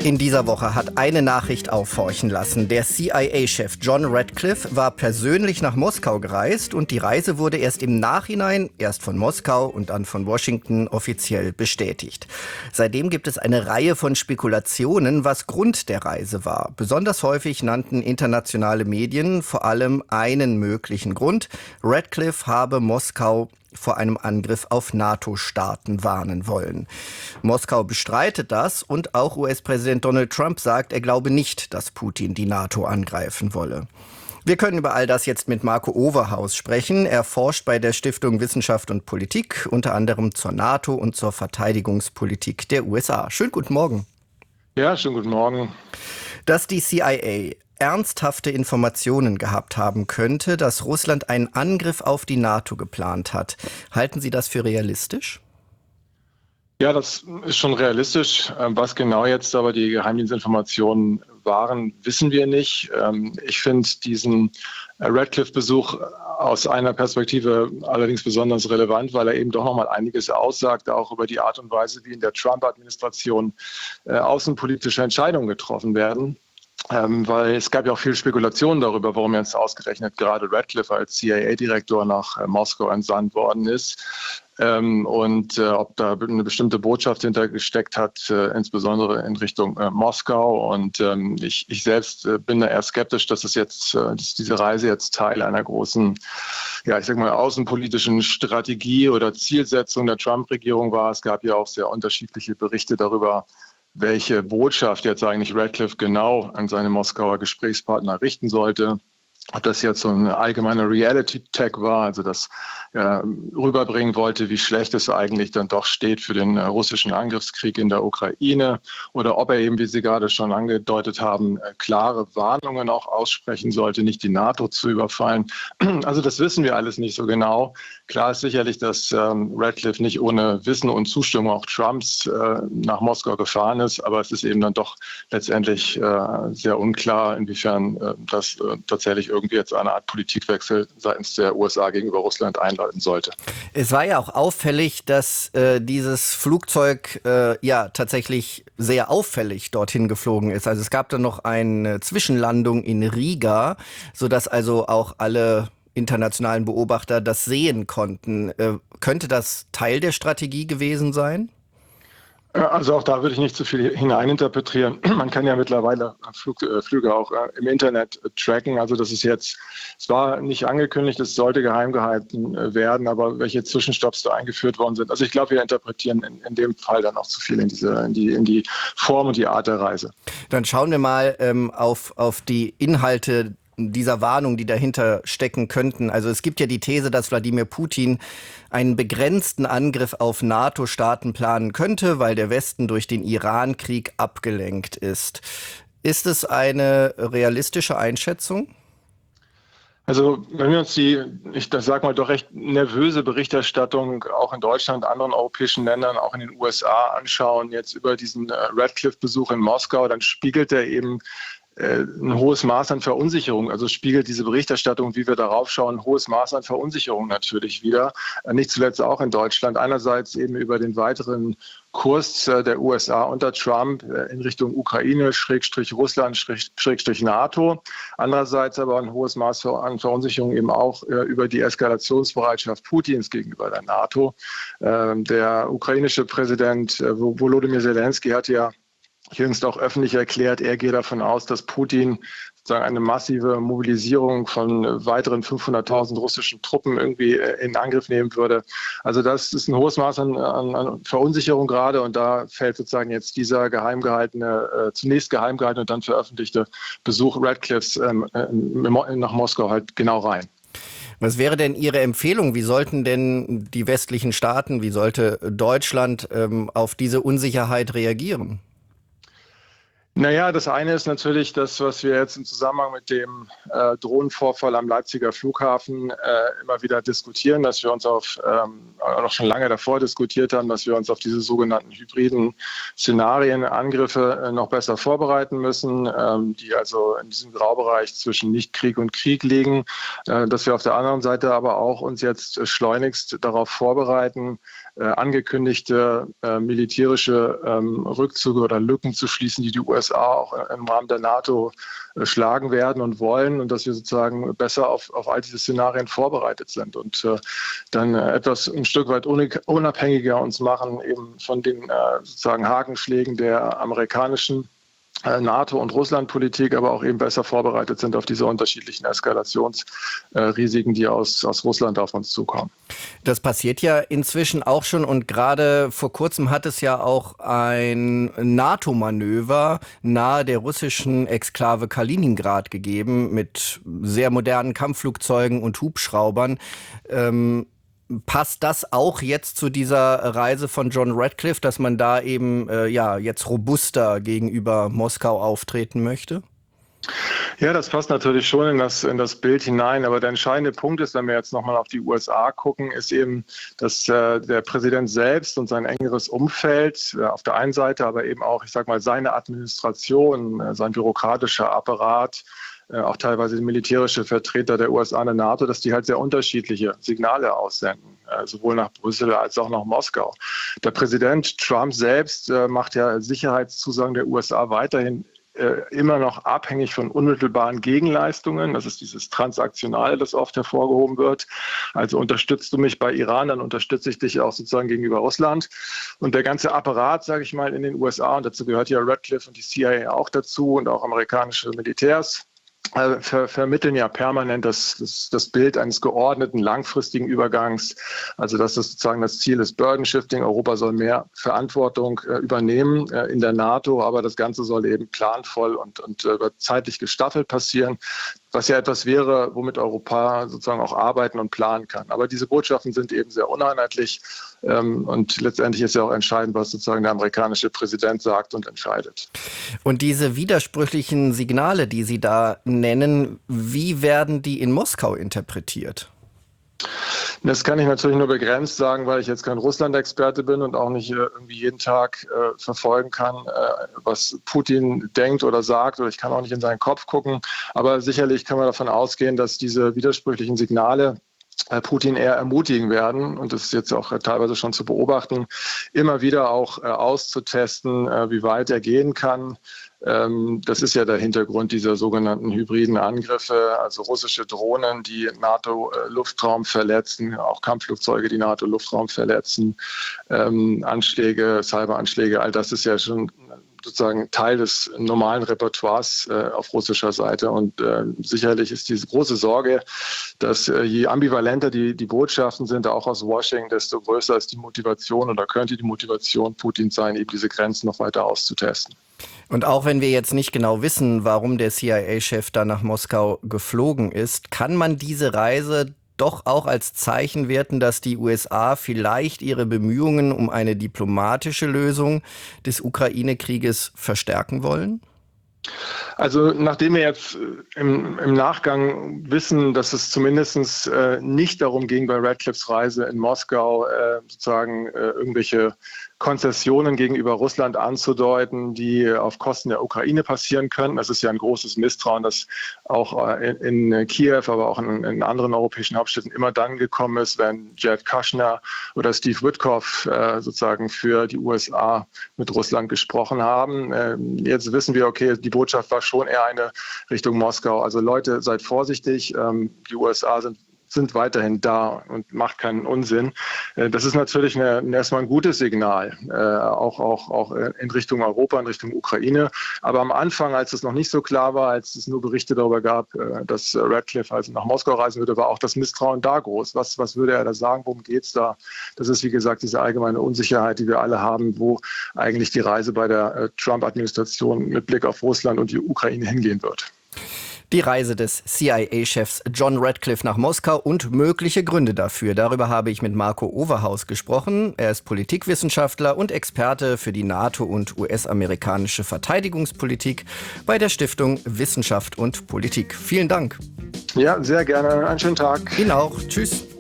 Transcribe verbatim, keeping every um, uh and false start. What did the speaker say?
In dieser Woche hat eine Nachricht aufhorchen lassen. Der C I A-Chef John Ratcliffe war persönlich nach Moskau gereist und die Reise wurde erst im Nachhinein, erst von Moskau und dann von Washington, offiziell bestätigt. Seitdem gibt es eine Reihe von Spekulationen, was Grund der Reise war. Besonders häufig nannten internationale Medien vor allem einen möglichen Grund: Ratcliffe habe Moskau vor einem Angriff auf NATO-Staaten warnen wollen. Moskau bestreitet das und auch U S-Präsident Donald Trump sagt, er glaube nicht, dass Putin die NATO angreifen wolle. Wir können über all das jetzt mit Marco Overhaus sprechen. Er forscht bei der Stiftung Wissenschaft und Politik, unter anderem zur NATO und zur Verteidigungspolitik der U S A. Schönen guten Morgen. Ja, schönen guten Morgen. Dass die C I A ernsthafte Informationen gehabt haben könnte, dass Russland einen Angriff auf die NATO geplant hat. Halten Sie das für realistisch? Ja, das ist schon realistisch. Was genau jetzt aber die Geheimdienstinformationen waren, wissen wir nicht. Ich finde diesen Ratcliffe-Besuch aus einer Perspektive allerdings besonders relevant, weil er eben doch noch mal einiges aussagt, auch über die Art und Weise, wie in der Trump-Administration außenpolitische Entscheidungen getroffen werden. Ähm, weil es gab ja auch viel Spekulation darüber, warum jetzt ausgerechnet gerade Ratcliffe als C I A-Direktor nach äh, Moskau entsandt worden ist. Ähm, und äh, ob da eine bestimmte Botschaft hintergesteckt hat, äh, insbesondere in Richtung äh, Moskau. Und ähm, ich, ich selbst äh, bin da eher skeptisch, dass es jetzt, äh, dass diese Reise jetzt Teil einer großen, ja, ich sag mal, außenpolitischen Strategie oder Zielsetzung der Trump-Regierung war. Es gab ja auch sehr unterschiedliche Berichte darüber, welche Botschaft jetzt eigentlich Ratcliffe genau an seine Moskauer Gesprächspartner richten sollte. Ob das jetzt so ein allgemeiner Reality-Tag war, also das ja, rüberbringen wollte, wie schlecht es eigentlich dann doch steht für den äh, russischen Angriffskrieg in der Ukraine, oder ob er eben, wie Sie gerade schon angedeutet haben, äh, klare Warnungen auch aussprechen sollte, nicht die NATO zu überfallen. Also das wissen wir alles nicht so genau. Klar ist sicherlich, dass ähm, Ratcliffe nicht ohne Wissen und Zustimmung auch Trumps äh, nach Moskau gefahren ist, aber es ist eben dann doch letztendlich äh, sehr unklar, inwiefern äh, das äh, tatsächlich irgendwie jetzt eine Art Politikwechsel seitens der U S A gegenüber Russland einleiten sollte. Es war ja auch auffällig, dass äh, dieses Flugzeug äh, ja tatsächlich sehr auffällig dorthin geflogen ist. Also es gab dann noch eine Zwischenlandung in Riga, sodass also auch alle internationalen Beobachter das sehen konnten. Äh, könnte das Teil der Strategie gewesen sein? Also auch da würde ich nicht zu viel hineininterpretieren. Man kann ja mittlerweile Flug, äh, Flüge auch äh, im Internet äh, tracken. Also das ist jetzt, es war nicht angekündigt, es sollte geheim gehalten äh, werden, aber welche Zwischenstopps da eingeführt worden sind. Also ich glaube, wir interpretieren in, in dem Fall dann auch zu viel in diese, in die, in die Form und die Art der Reise. Dann schauen wir mal ähm, auf, auf die Inhalte dieser Warnung, die dahinter stecken könnten. Also es gibt ja die These, dass Wladimir Putin einen begrenzten Angriff auf NATO-Staaten planen könnte, weil der Westen durch den Iran-Krieg abgelenkt ist. Ist es eine realistische Einschätzung? Also wenn wir uns die, ich sag mal, doch recht nervöse Berichterstattung auch in Deutschland, anderen europäischen Ländern, auch in den U S A anschauen, jetzt über diesen Ratcliffe-Besuch in Moskau, dann spiegelt er eben ein hohes Maß an Verunsicherung, also spiegelt diese Berichterstattung, wie wir darauf schauen, ein hohes Maß an Verunsicherung natürlich wieder. Nicht zuletzt auch in Deutschland. Einerseits eben über den weiteren Kurs der U S A unter Trump in Richtung Ukraine, Schrägstrich Russland, Schrägstrich NATO. Andererseits aber ein hohes Maß an Verunsicherung eben auch über die Eskalationsbereitschaft Putins gegenüber der NATO. Der ukrainische Präsident Volodymyr Zelensky hat ja jüngst auch öffentlich erklärt, er geht davon aus, dass Putin sozusagen eine massive Mobilisierung von weiteren fünfhunderttausend russischen Truppen irgendwie in Angriff nehmen würde. Also das ist ein hohes Maß an, an, an Verunsicherung gerade, und da fällt sozusagen jetzt dieser geheim gehaltene, äh, zunächst geheim gehaltene und dann veröffentlichte Besuch Ratcliffes ähm, äh, nach Moskau halt genau rein. Was wäre denn Ihre Empfehlung? Wie sollten denn die westlichen Staaten, wie sollte Deutschland ähm, auf diese Unsicherheit reagieren? Naja, das eine ist natürlich das, was wir jetzt im Zusammenhang mit dem äh, Drohnenvorfall am Leipziger Flughafen äh, immer wieder diskutieren, dass wir uns auf, ähm, auch schon lange davor diskutiert haben, dass wir uns auf diese sogenannten hybriden Szenarien, Angriffe äh, noch besser vorbereiten müssen, ähm, die also in diesem Graubereich zwischen Nicht-Krieg und Krieg liegen, äh, dass wir auf der anderen Seite aber auch uns jetzt schleunigst darauf vorbereiten, äh, angekündigte äh, militärische ähm, Rückzüge oder Lücken zu schließen, die die U S A auch im Rahmen der NATO äh, schlagen werden und wollen, und dass wir sozusagen besser auf, auf all diese Szenarien vorbereitet sind und äh, dann äh, etwas ein Stück weit unabhängiger uns machen eben von den äh, sozusagen Hakenschlägen der amerikanischen NATO- und Russlandpolitik, aber auch eben besser vorbereitet sind auf diese unterschiedlichen Eskalationsrisiken, die aus, aus Russland auf uns zukommen. Das passiert ja inzwischen auch schon, und gerade vor kurzem hat es ja auch ein NATO-Manöver nahe der russischen Exklave Kaliningrad gegeben mit sehr modernen Kampfflugzeugen und Hubschraubern. Ähm Passt das auch jetzt zu dieser Reise von John Ratcliffe, dass man da eben äh, ja jetzt robuster gegenüber Moskau auftreten möchte? Ja, das passt natürlich schon in das, in das Bild hinein. Aber der entscheidende Punkt ist, wenn wir jetzt nochmal auf die U S A gucken, ist eben, dass äh, der Präsident selbst und sein engeres Umfeld äh, auf der einen Seite, aber eben auch, ich sag mal, seine Administration, äh, sein bürokratischer Apparat, auch teilweise die militärische Vertreter der U S A und der NATO, dass die halt sehr unterschiedliche Signale aussenden, sowohl nach Brüssel als auch nach Moskau. Der Präsident Trump selbst macht ja Sicherheitszusagen der U S A weiterhin immer noch abhängig von unmittelbaren Gegenleistungen. Das ist dieses Transaktionale, das oft hervorgehoben wird. Also unterstützt du mich bei Iran, dann unterstütze ich dich auch sozusagen gegenüber Russland. Und der ganze Apparat, sage ich mal, in den U S A, und dazu gehört ja Ratcliffe und die C I A auch dazu und auch amerikanische Militärs, Äh, ver vermitteln ja permanent das, das, das Bild eines geordneten, langfristigen Übergangs. Also dass das sozusagen das Ziel ist, Burden Shifting. Europa soll mehr Verantwortung äh, übernehmen äh, in der NATO, aber das Ganze soll eben planvoll und, und äh, zeitlich gestaffelt passieren, was ja etwas wäre, womit Europa sozusagen auch arbeiten und planen kann. Aber diese Botschaften sind eben sehr uneinheitlich ähm, und letztendlich ist ja auch entscheidend, was sozusagen der amerikanische Präsident sagt und entscheidet. Und diese widersprüchlichen Signale, die Sie da nennen, wie werden die in Moskau interpretiert? Das kann ich natürlich nur begrenzt sagen, weil ich jetzt kein Russland-Experte bin und auch nicht äh, irgendwie jeden Tag äh, verfolgen kann, äh, was Putin denkt oder sagt, oder ich kann auch nicht in seinen Kopf gucken. Aber sicherlich kann man davon ausgehen, dass diese widersprüchlichen Signale äh, Putin eher ermutigen werden, und das ist jetzt auch äh, teilweise schon zu beobachten, immer wieder auch äh, auszutesten, äh, wie weit er gehen kann. Das ist ja der Hintergrund dieser sogenannten hybriden Angriffe, also russische Drohnen, die NATO-Luftraum verletzen, auch Kampfflugzeuge, die NATO-Luftraum verletzen, ähm, Anschläge, Cyberanschläge, all das ist ja schon sozusagen Teil des normalen Repertoires äh, auf russischer Seite. Und äh, sicherlich ist diese große Sorge, dass äh, je ambivalenter die, die Botschaften sind, auch aus Washington, desto größer ist die Motivation oder könnte die Motivation Putins sein, eben diese Grenzen noch weiter auszutesten. Und auch wenn wir jetzt nicht genau wissen, warum der C I A-Chef da nach Moskau geflogen ist, kann man diese Reise doch auch als Zeichen werten, dass die U S A vielleicht ihre Bemühungen um eine diplomatische Lösung des Ukraine-Krieges verstärken wollen? Also nachdem wir jetzt im, im Nachgang wissen, dass es zumindest äh, nicht darum ging, bei Ratcliffes Reise in Moskau äh, sozusagen äh, irgendwelche Konzessionen gegenüber Russland anzudeuten, die auf Kosten der Ukraine passieren können. Das ist ja ein großes Misstrauen, das auch in, in Kiew, aber auch in, in anderen europäischen Hauptstädten immer dann gekommen ist, wenn Jared Kushner oder Steve Witkoff äh, sozusagen für die U S A mit Russland gesprochen haben. Äh, jetzt wissen wir, okay, die Botschaft war schon eher eine Richtung Moskau. Also Leute, seid vorsichtig. Ähm, die U S A sind sind weiterhin da und macht keinen Unsinn. Das ist natürlich eine, erstmal ein gutes Signal, äh, auch, auch, auch in Richtung Europa, in Richtung Ukraine. Aber am Anfang, als es noch nicht so klar war, als es nur Berichte darüber gab, äh, dass Ratcliffe also nach Moskau reisen würde, war auch das Misstrauen da groß. Was, was würde er da sagen? Worum geht's da? Das ist, wie gesagt, diese allgemeine Unsicherheit, die wir alle haben, wo eigentlich die Reise bei der äh, Trump-Administration mit Blick auf Russland und die Ukraine hingehen wird. Die Reise des C I A-Chefs John Ratcliffe nach Moskau und mögliche Gründe dafür. Darüber habe ich mit Marco Overhaus gesprochen. Er ist Politikwissenschaftler und Experte für die NATO- und U S-amerikanische Verteidigungspolitik bei der Stiftung Wissenschaft und Politik. Vielen Dank. Ja, sehr gerne. Einen schönen Tag. Ihnen auch. Tschüss.